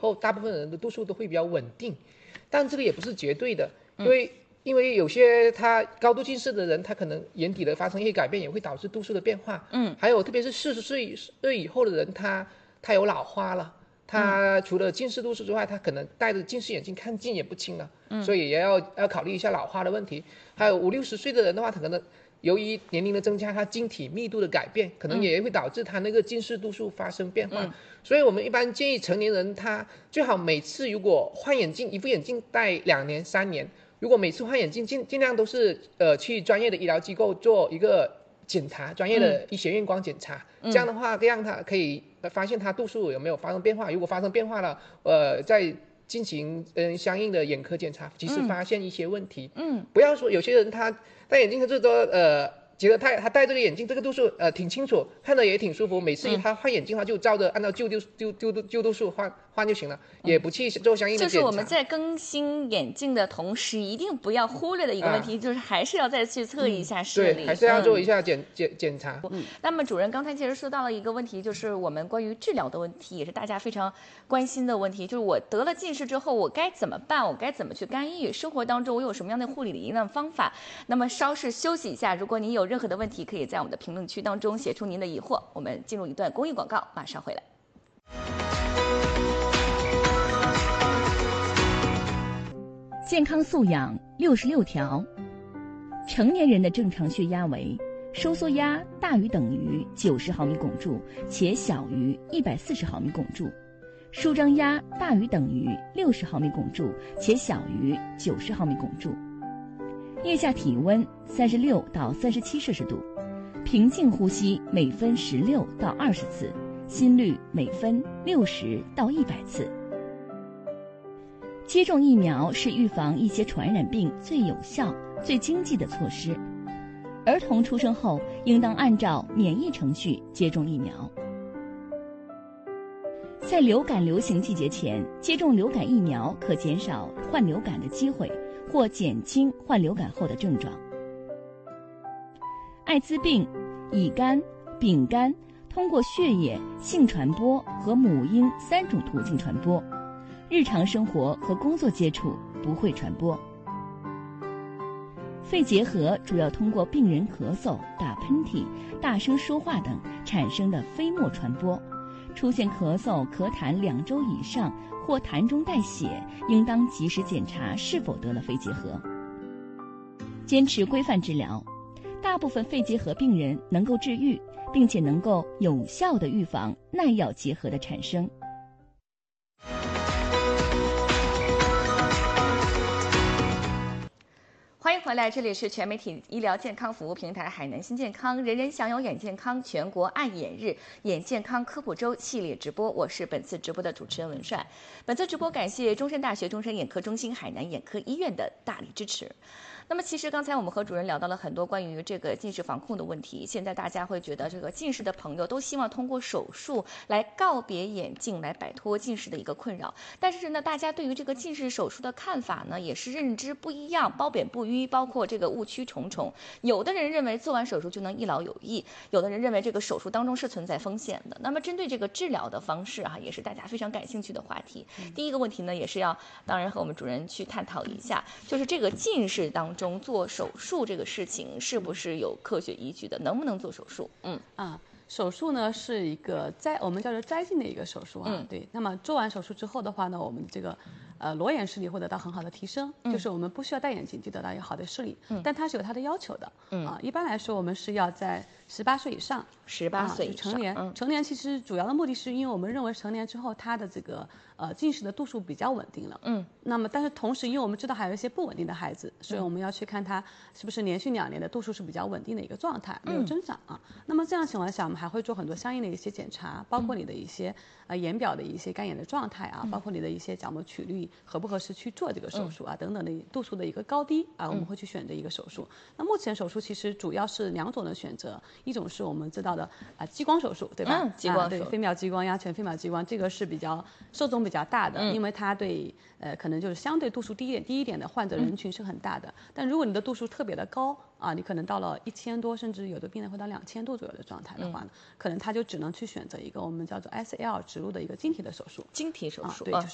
后，大部分人的度数都会比较稳定，但这个也不是绝对的，因为有些他高度近视的人，他可能眼底的发生一些改变，也会导致度数的变化。还有特别是40岁以后的人，他有老花了。他除了近视度数之外，他可能戴着近视眼镜看近也不清了，所以也要考虑一下老花的问题。还有50、60岁的人的话，他可能由于年龄的增加，他晶体密度的改变，可能也会导致他那个近视度数发生变化。所以我们一般建议成年人他最好每次如果换眼镜，一副眼镜戴2年、3年，如果每次换眼镜尽量都是去专业的医疗机构做一个检查，专业的医学验光检查，这样的话让他可以发现他度数有没有发生变化，如果发生变化了，再进行相应的眼科检查，及时发现一些问题。不要说有些人他戴眼镜他最多觉得他戴这个眼镜这个度数挺清楚，看着也挺舒服，每次他换眼镜他就照着按照旧度数换就行了，也不去做相应的检查。 就是我们在更新眼镜的同时，一定不要忽略的一个问题，就是还是要再去测一下视力， 对，还是要做一下检查。 那么主任刚才其实说到了一个问题，就是我们关于治疗的问题，也是大家非常关心的问题，就是我得了近视之后，我该怎么办？我该怎么去干预？生活当中我有什么样的护理的应用方法？那么稍事休息一下，如果您有任何的问题，可以在我们的评论区当中写出您的疑惑。我们进入一段公益广告，马上回来。健康素养66条，成年人的正常血压为收缩压大于等于90毫米汞柱，且小于140毫米汞柱；舒张压大于等于60毫米汞柱，且小于90毫米汞柱。腋下体温36到37摄氏度，平静呼吸每分16到20次，心率每分60到100次。接种疫苗是预防一些传染病最有效、最经济的措施。儿童出生后应当按照免疫程序接种疫苗。在流感流行季节前接种流感疫苗，可减少患流感的机会，或减轻患流感后的症状。艾滋病、乙肝、丙肝通过血液、性传播和母婴3种途径传播，日常生活和工作接触不会传播。肺结核主要通过病人咳嗽、打喷嚏、大声说话等产生的飞沫传播。出现咳嗽、咳痰2周以上或痰中带血，应当及时检查是否得了肺结核。坚持规范治疗，大部分肺结核病人能够治愈，并且能够有效地预防耐药结核的产生。欢迎回来，这里是全媒体医疗健康服务平台海南新健康，人人享有眼健康全国爱眼日眼健康科普周系列直播，我是本次直播的主持人文帅。本次直播感谢中山大学中山眼科中心海南眼科医院的大力支持。那么其实刚才我们和主任聊到了很多关于这个近视防控的问题，现在大家会觉得这个近视的朋友都希望通过手术来告别眼镜，来摆脱近视的一个困扰。但是呢，大家对于这个近视手术的看法呢，也是认知不一样，褒贬不一，包括这个误区重重。有的人认为做完手术就能一劳永逸，有的人认为这个手术当中是存在风险的。那么针对这个治疗的方式也是大家非常感兴趣的话题。第一个问题呢，也是要当然和我们主任去探讨一下，就是这个近视当中做手术这个事情是不是有科学依据的，能不能做手术？ 手术呢是一个我们叫做摘镜的一个手术对。那么做完手术之后的话呢，我们这个裸眼视力会得到很好的提升，就是我们不需要戴眼镜就得到一个好的视力，但它是有它的要求的。一般来说我们是要在18岁以上 ，18岁以上成年。成年其实主要的目的是因为我们认为成年之后它的这个近视的度数比较稳定了。那么但是同时因为我们知道还有一些不稳定的孩子，所以我们要去看他是不是连续2年的度数是比较稳定的一个状态，没有增长那么这样情况下，我们还会做很多相应的一些检查，包括你的一些眼表的一些干眼的状态包括你的一些角膜曲率合不合适去做这个手术等等的度数的一个高低我们会去选择一个手术。那目前手术其实主要是2种的选择，一种是我们知道的激光手术，对吧？ 激光对，飞秒激光、压拳飞秒激光，这个是比较受众比较大的，因为它对可能就是相对度数低一点的患者人群是很大的。但如果你的度数特别的高你可能到了1000多，甚至有的病人会到2000多左右的状态的话呢，可能他就只能去选择一个我们叫做 SL 植入的一个晶体的手术。 晶体手术对，就